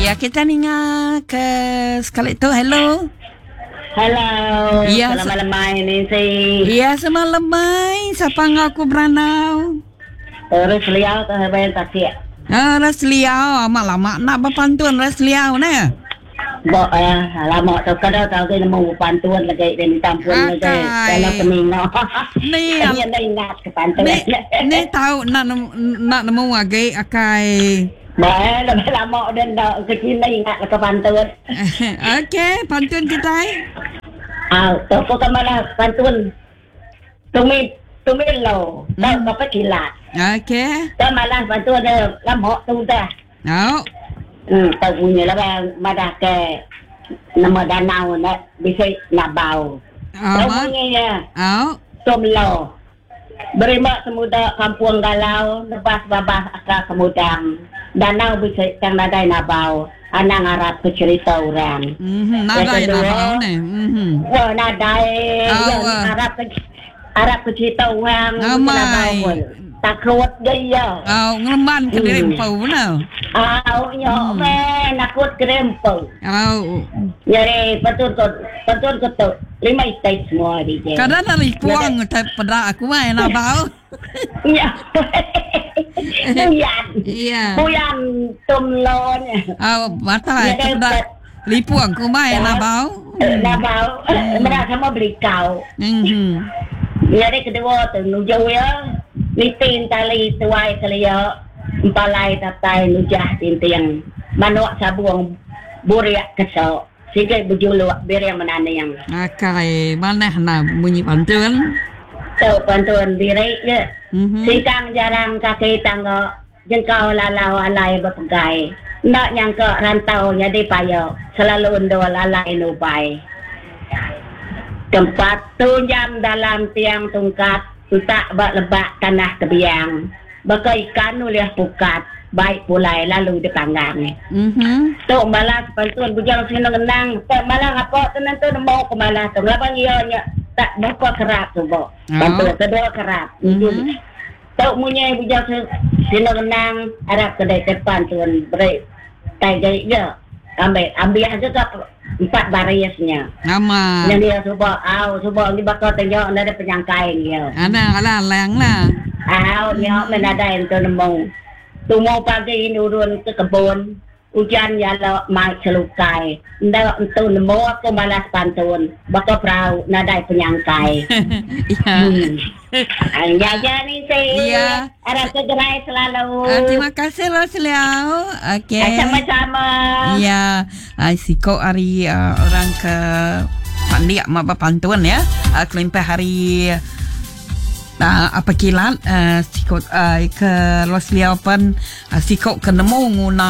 Ya, kita ninga ke sekali tu. Hello. Hello. Ya, selamat lemai ni si. Ya, semalam mai. Siapa ngaku beranau? Terus liau tu hebat tak siap. Ras liau. Lama nak berpantun ras liau na. Bok lama tu kada tahu ke nemu pantuan lagi dan tampun lagi. Kalau peningo. Ni Hanya dah ingat ke pantuan. Ni tahu nak nemu lagi akai. Bah, lebih lama dan dah kecil ingat ke pantuan. Okey, pantun kita. Tu kau malah pantun. Tumit lo. Tak apa kilat. Okey. Tu malah pantun dia lama tu dah. Oh. Tahu punya lah bang, madah ke nama danau nak bisa nak bau. Tahu punya ya. Oh. Tumlo. Berimak semuda kampung galau, lepas babah akal kemudang. Danau bisa yang nadai nak bau. Anang Arab ke cerita orang. Nadai nak bau ni. Wah nadai. Arab ke cerita orang. Amai. Takut dia. Ngelemban ke rempau na. Yo nakut ke rempau. Jadi betul tu. Lima itai semua di je. Kadang dari puang pada aku mai nak bau. Ya. Puyan tumlon. Mata lipuang ku mai nak bau. Nak bau. Mereka sama beli kau. Jadi kedua tu nujau ya. Litin tali tuai kelia empalai tatai nujah tintiang manok sabuang buriak kesok sikit bujuluk bir yang menanang akai mana nak bunyi pantun pantun diri je sikang jarang kaki tangga jengkau lalau alai berpegai nak nyangka rantau jadi payo selalu ndo lalai nubai tempat tunjam dalam tiang tungkat tak lebak tanah tebiang. Baka ikan nuliah pukat. Baik pulai lalu dipanggang. Tok malah pantun bujang senang-senang. Tak malah apa tenan tu mau ke malah tu. Labang ianya tak bapa kerap tu bok. Pantun kedua kerap. Tok munya bujang senang-senang. Arab kedai depan tuan beri. Tai jadi je. Ambil juga 4 barisnya. Nama. Yang dia subak ni bakal tengok ada penyangkai dia. Ada lang lah. Dia menada itu nemu. Tumo pagi nurun ke kebun. Hujan ya lo mai selukai. Ndak itu nemu aku malas pantun. Bakal perahu nada penyangkai. Ya ni saya. Ada kegerai selalu. Terima kasih Rosliau. Okey. Sama-sama. Ya, siko hari orang ke pandiak mak pantun ya. Kelimpa hari apa kilat siko ke Rosliau pun siko ke nemu nguna